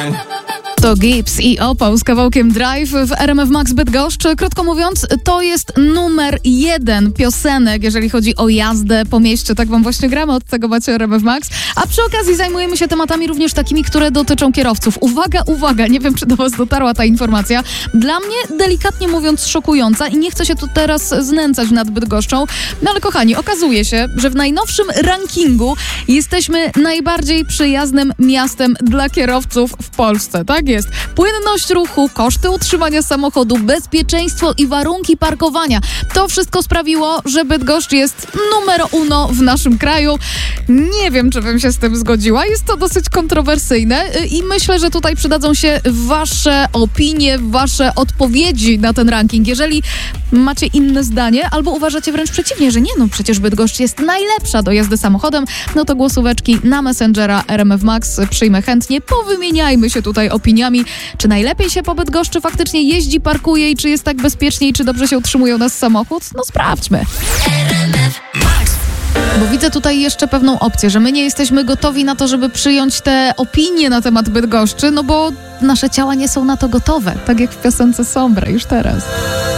To Gibbs i Opał z kawałkiem Drive w RMF Max Bydgoszcz. Krótko mówiąc, to jest numer 1 piosenek, jeżeli chodzi o jazdę po mieście. Tak wam właśnie gramy, od tego macie RMF Max. A przy okazji zajmujemy się tematami również takimi, które dotyczą kierowców. Uwaga, uwaga, nie wiem, czy do was dotarła ta informacja. Dla mnie, delikatnie mówiąc, szokująca i nie chcę się tu teraz znęcać nad Bydgoszczą. No ale kochani, okazuje się, że w najnowszym rankingu jesteśmy najbardziej przyjaznym miastem dla kierowców w Polsce. Tak jest. Płynność ruchu, koszty utrzymania samochodu, bezpieczeństwo i warunki parkowania. To wszystko sprawiło, że Bydgoszcz jest numero 1 w naszym kraju. Nie wiem, czy bym się z tym zgodziła. Jest to dosyć kontrowersyjne i myślę, że tutaj przydadzą się wasze opinie, wasze odpowiedzi na ten ranking. Jeżeli macie inne zdanie albo uważacie wręcz przeciwnie, że nie, no przecież Bydgoszcz jest najlepsza do jazdy samochodem, no to głosóweczki na Messengera RMF Max przyjmę chętnie. Powymieniajmy się tutaj opiniami. Czy najlepiej się po Bydgoszczy faktycznie jeździ, parkuje i czy jest tak bezpiecznie i czy dobrze się utrzymuje u nas samochód? No sprawdźmy. Bo widzę tutaj jeszcze pewną opcję, że my nie jesteśmy gotowi na to, żeby przyjąć te opinie na temat Bydgoszczy, no bo nasze ciała nie są na to gotowe, tak jak w piosence Sombre już teraz.